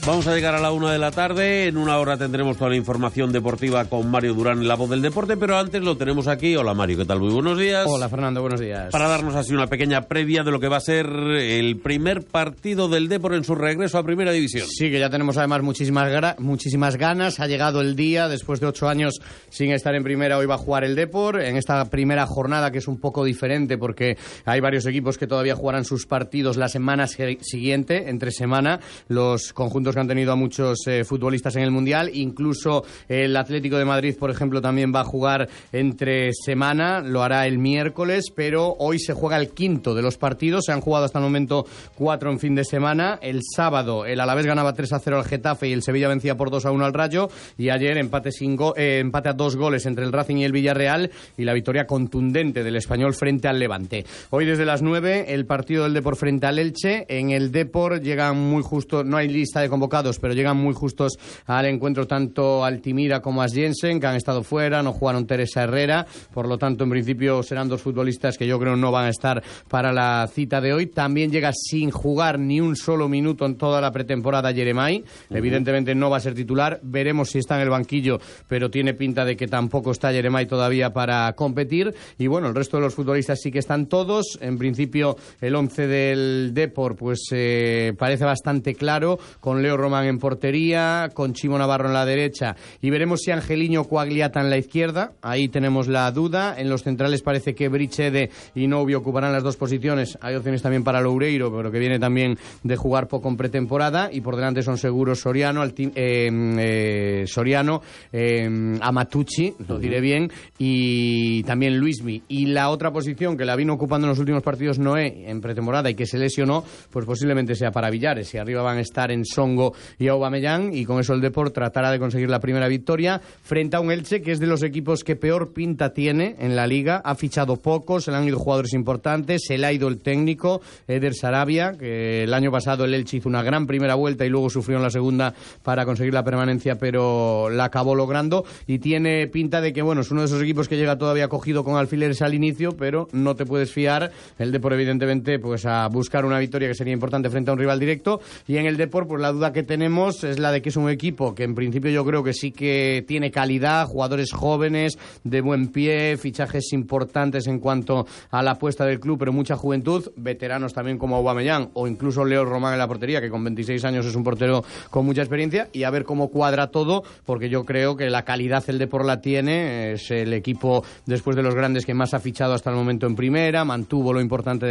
Vamos a llegar a la 1 de la tarde. En una hora tendremos toda la información deportiva con Mario Durán en La Voz del Deporte, pero antes lo tenemos aquí. Hola Mario, ¿qué tal? Muy buenos días. Hola Fernando, buenos días. Para darnos así una pequeña previa de lo que va a ser el primer partido del Depor en su regreso a Primera División. Sí, que ya tenemos además muchísimas ganas. Ha llegado el día, después de 8 años sin estar en Primera, hoy va a jugar el Depor en esta primera jornada, que es un poco diferente porque hay varios equipos que todavía jugarán sus partidos la semana siguiente, entre semana, los conjuntos que han tenido a muchos futbolistas en el Mundial. Incluso el Atlético de Madrid, por ejemplo, también va a jugar entre semana, lo hará el miércoles, pero hoy se juega el quinto de los partidos. Se han jugado hasta el momento 4 en fin de semana. El sábado el Alavés ganaba 3-0 al Getafe y el Sevilla vencía por 2-1 al Rayo, y ayer empate a 2 goles entre el Racing y el Villarreal, y la victoria contundente del Español frente al Levante. Hoy desde las 9 el partido del Depor frente al Elche. En el Depor llegan muy justo, no hay lista de convocados, pero llegan muy justos al encuentro tanto Altimira como Asjensen, que han estado fuera, no jugaron Teresa Herrera, por lo tanto en principio serán dos futbolistas que yo creo no van a estar para la cita de hoy. También llega sin jugar ni un solo minuto en toda la pretemporada Yeremay, evidentemente no va a ser titular, veremos si está en el banquillo, pero tiene pinta de que tampoco está Yeremay todavía para competir. Y bueno, el resto de los futbolistas sí que están todos. En principio el 11 del Depor pues parece bastante claro, con Leo Román en portería, con Chimo Navarro en la derecha, y veremos si Angeliño Coagliata en la izquierda, ahí tenemos la duda. En los centrales parece que Brichede y Novi ocuparán las dos posiciones. Hay opciones también para Loureiro, pero que viene también de jugar poco en pretemporada, y por delante son seguros Soriano, Amatucci, lo diré bien, y también Luismi. Y la otra posición que la vino ocupando en los últimos partidos Noé en pretemporada y que se lesionó, pues posiblemente sea para Villares, y arriba van a estar en Songo y Aubameyang, y con eso el Depor tratará de conseguir la primera victoria frente a un Elche que es de los equipos que peor pinta tiene en la Liga. Ha fichado poco, se le han ido jugadores importantes, se le ha ido el técnico Eder Sarabia, que el año pasado el Elche hizo una gran primera vuelta y luego sufrió en la segunda para conseguir la permanencia, pero la acabó logrando, y tiene pinta de que bueno, es uno de esos equipos que llega todavía cogido con alfileres al inicio, pero no te puedes fiar. El Depor evidentemente pues a buscar una victoria que sería importante frente a un rival directo. Y en el Depor pues la duda que tenemos es la de que es un equipo que en principio yo creo que sí que tiene calidad, jugadores jóvenes de buen pie, fichajes importantes en cuanto a la apuesta del club, pero mucha juventud, veteranos también como Aubameyang o incluso Leo Román en la portería, que con 26 años es un portero con mucha experiencia, y a ver cómo cuadra todo, porque yo creo que la calidad el Depor la tiene. Es el equipo después de los grandes que más ha fichado hasta el momento en primera, mantuvo lo importante